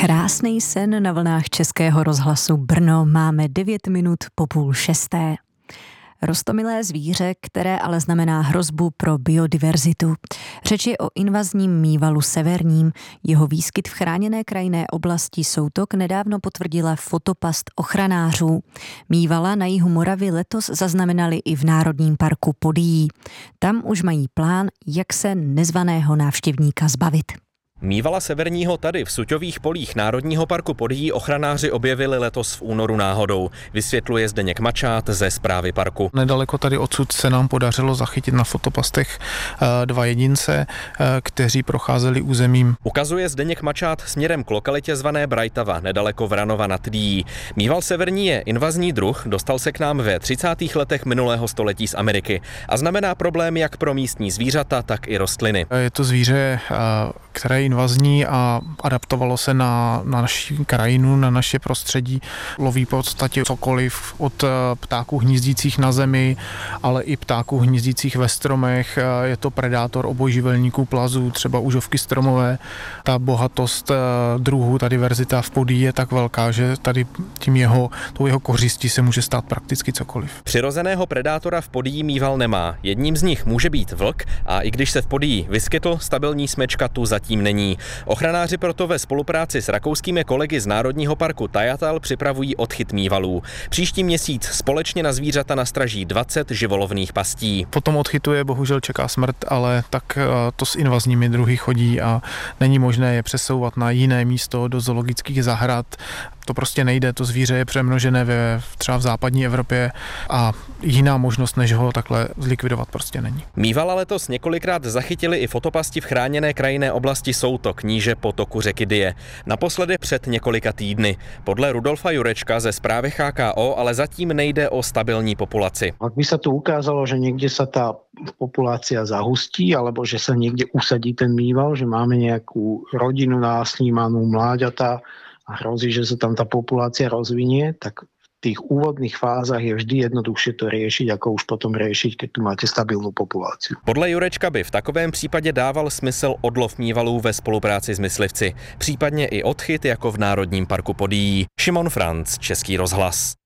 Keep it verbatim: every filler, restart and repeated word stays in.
Krásný sen na vlnách Českého rozhlasu Brno, máme devět minut po půl šesté. Roztomilé zvíře, které ale znamená hrozbu pro biodiverzitu. Řeč je o invazním mývalu severním. Jeho výskyt v chráněné krajinné oblasti Soutok nedávno potvrdila fotopast ochranářů. Mývala na jihu Moravy letos zaznamenali i v Národním parku Podyjí. Tam už mají plán, jak se nezvaného návštěvníka zbavit. Mývala severního tady v Suťových polích Národního parku Podyjí ochranáři objevili letos v únoru náhodou. Vysvětluje Zdeněk Mačát ze správy parku. Nedaleko tady odsud se nám podařilo zachytit na fotopastech dva jedince, kteří procházeli územím. Ukazuje Zdeněk Mačát směrem k lokalitě zvané Brajtava, nedaleko Vranova nad Dyjí. Mýval severní je invazní druh, dostal se k nám ve třicátých letech minulého století z Ameriky a znamená problém jak pro místní zvířata, tak i rostliny. Je to zvíře, které je invazní a adaptovalo se na, na naši krajinu, na naše prostředí. Loví v podstatě cokoliv od ptáků hnízdících na zemi, ale i ptáků hnízdících ve stromech. Je to predátor obojživelníků plazů, třeba užovky stromové. Ta bohatost druhů, ta diverzita v Podyjí je tak velká, že tady tím jeho, tou jeho kořistí se může stát prakticky cokoliv. Přirozeného predátora v Podyjí mýval nemá. Jedním z nich může být vlk a i když se v Podyjí vyskytl, stabilní smečka tu zatím není. Ochranáři proto ve spolupráci s rakouskými kolegy z Národního parku Tajatal připravují odchyt mývalů. Příští měsíc společně na zvířata nastraží dvacet živolovných pastí. Potom odchytu je bohužel čeká smrt, ale tak to s invazními druhy chodí a není možné je přesouvat na jiné místo do zoologických zahrad. To prostě nejde, to zvíře je přemnožené ve, třeba v západní Evropě a jiná možnost, než ho takhle zlikvidovat prostě není. Mývala letos několikrát zachytili i fotopasti v chráněné krajinné oblasti Soutok, níže potoku řeky Dyje. Naposledy před několika týdny. Podle Rudolfa Jurečka ze správy H K O ale zatím nejde o stabilní populaci. Ak by sa tu ukázalo, že niekde sa tá populácia zahustí, alebo že sa niekde usadí ten mýval, že máme nejakú rodinu násnímanú, mláďata, a hrozí, že sa tam tá populácia rozvinie, tak v tých úvodných fázach je vždy jednoduchšie to riešiť, ako už potom riešiť, keď tu máte stabilnú populáciu. Podle Jurečka by v takovém případě dával smysl odlov mývalů ve spolupráci s myslivci, případně i odchyt jako v Národním parku Podyjí. Šimon Franc, Český rozhlas.